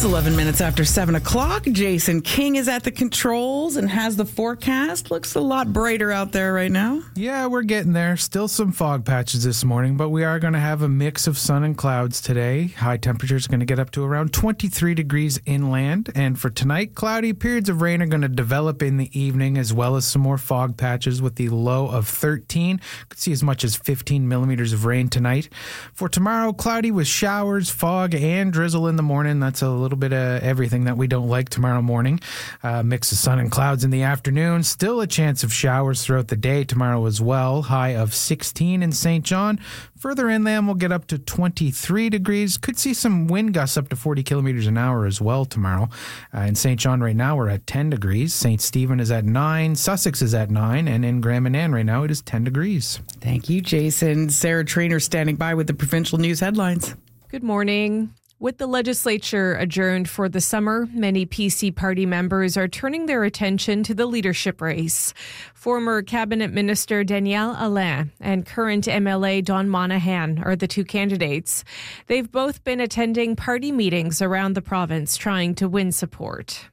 It's 11 minutes after 7 o'clock. Jason King is at the controls and has the forecast. Looks a lot brighter out there right now. Yeah, we're getting there. Still some fog patches this morning, but we are going to have a mix of sun and clouds today. High temperatures are going to get up to around 23 degrees inland. And for tonight, cloudy periods of rain are going to develop in the evening, as well as some more fog patches with the low of 13. Could see as much as 15 millimeters of rain tonight. For tomorrow, cloudy with showers, fog, and drizzle in the morning. That's a little bit of everything that we don't like tomorrow morning. Mix of sun and clouds in the afternoon. Still a chance of showers throughout the day tomorrow as well. High of 16 in St. John. Further inland, we'll get up to 23 degrees. Could see some wind gusts up to 40 kilometers an hour as well tomorrow. In St. John right now, we're at 10 degrees. St. Stephen is at 9. Sussex is at 9. And in Grand Manan right now, it is 10 degrees. Thank you, Jason. Sarah Trainer standing by with the provincial news headlines. Good morning. With the legislature adjourned for the summer, many PC party members are turning their attention to the leadership race. Former Cabinet Minister Danielle Alain and current MLA Don Monahan are the two candidates. They've both been attending party meetings around the province trying to win support.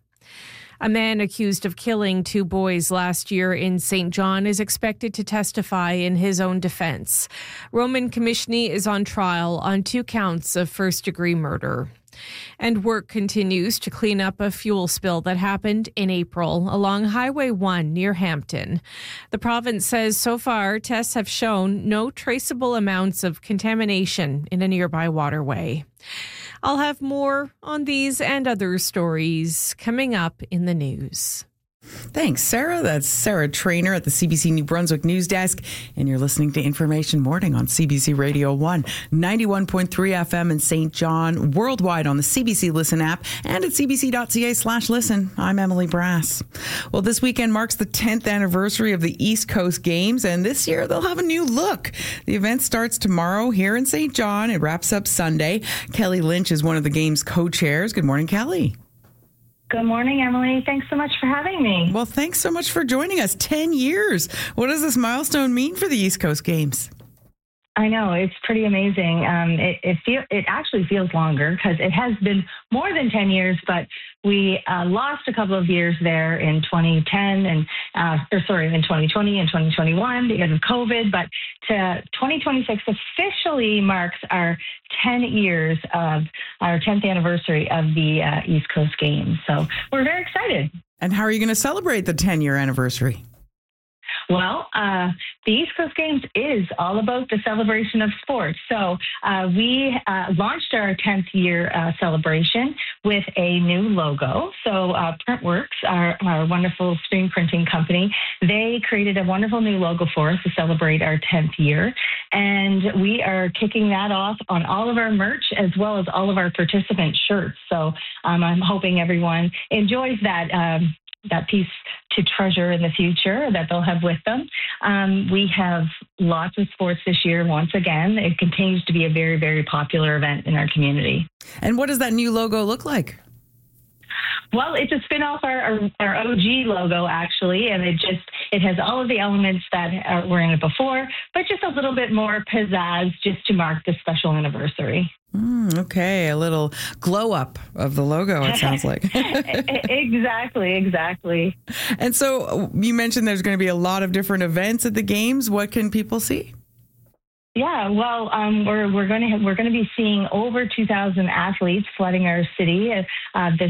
A man accused of killing two boys last year in St. John is expected to testify in his own defense. Roman Komishny is on trial on 2 counts of first-degree murder. And work continues to clean up a fuel spill that happened in April along Highway 1 near Hampton. The province says so far tests have shown no traceable amounts of contamination in a nearby waterway. I'll have more on these and other stories coming up in the news. Thanks, Sarah. That's Sarah Trainer at the CBC New Brunswick News Desk. And you're listening to Information Morning on CBC Radio 1, 91.3 FM in St. John, worldwide on the CBC Listen app and at cbc.ca/listen. I'm Emily Brass. Well, this weekend marks the 10th anniversary of the East Coast Games, and this year they'll have a new look. The event starts tomorrow here in St. John. It wraps up Sunday. Kelly Lynch is one of the game's co-chairs. Good morning, Kelly. Good morning, Emily. Thanks so much for having me. Well, thanks so much for joining us. 10 years. What does this milestone mean for the East Coast Games? I know, it's pretty amazing. It actually feels longer because it has been more than 10 years, but we lost a couple of years there in 2010 and in 2020 and 2021 because of COVID. But 2026 officially marks our 10 years of our 10th anniversary of the East Coast Games. So we're very excited. And how are you going to celebrate the 10-year anniversary? Well, the East Coast Games is all about the celebration of sports. So we launched our 10th year celebration with a new logo. So Printworks, our wonderful screen printing company, they created a wonderful new logo for us to celebrate our 10th year. And we are kicking that off on all of our merch as well as all of our participant shirts. So I'm hoping everyone enjoys that piece to treasure in the future that they'll have with them. We have lots of sports this year. Once again, it continues to be a very, very popular event in our community. And what does that new logo look like? Well, it's a spin-off our OG logo, actually, and it has all of the elements that were in it before, but just a little bit more pizzazz just to mark the special anniversary. Okay, a little glow up of the logo, it sounds like. Exactly. And so you mentioned there's going to be a lot of different events at the games. What can people see? Yeah, well, we're going to be seeing over 2,000 athletes flooding our city this